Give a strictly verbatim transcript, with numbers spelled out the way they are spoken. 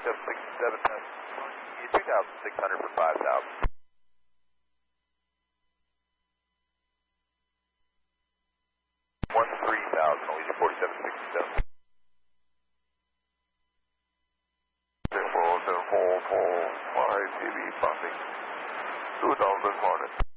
forty-seven sixty-seven, test. two thousand six hundred for five thousand. one three thousand, Allegiant forty-seven sixty-seven. four seven four four five, T V, passing two thousand Hornet.